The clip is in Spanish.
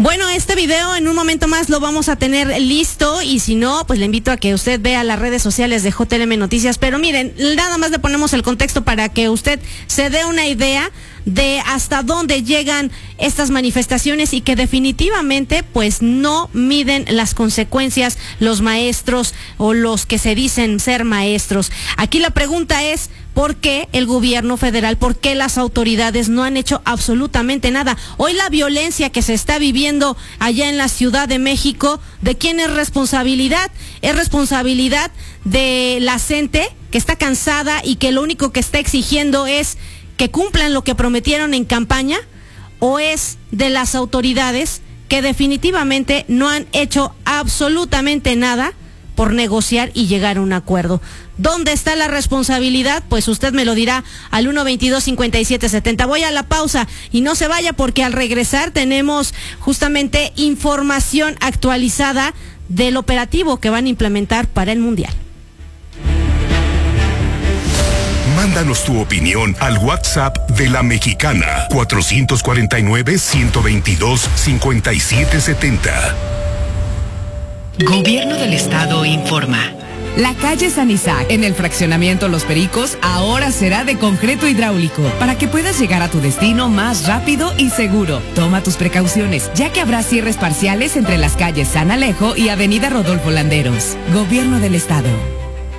Bueno, este video en un momento más lo vamos a tener listo y si no, pues le invito a que usted vea las redes sociales de JLM Noticias. Pero miren, nada más le ponemos el contexto para que usted se dé una idea de hasta dónde llegan estas manifestaciones y que definitivamente pues no miden las consecuencias los maestros o los que se dicen ser maestros. Aquí la pregunta es, ¿por qué el gobierno federal, por qué las autoridades no han hecho absolutamente nada? Hoy la violencia que se está viviendo allá en la Ciudad de México, ¿de quién es responsabilidad? ¿Es responsabilidad de la CENTE, que está cansada y que lo único que está exigiendo es que cumplan lo que prometieron en campaña? ¿O es de las autoridades que definitivamente no han hecho absolutamente nada por negociar y llegar a un acuerdo? ¿Dónde está la responsabilidad? Pues usted me lo dirá al 122-5770. Voy a la pausa y no se vaya porque al regresar tenemos justamente información actualizada del operativo que van a implementar para el Mundial. Mándanos tu opinión al WhatsApp de La Mexicana, 449-122-5770. Gobierno del Estado informa. La calle San Isaac, en el fraccionamiento Los Pericos, ahora será de concreto hidráulico, para que puedas llegar a tu destino más rápido y seguro. Toma tus precauciones, ya que habrá cierres parciales entre las calles San Alejo y Avenida Rodolfo Landeros. Gobierno del Estado.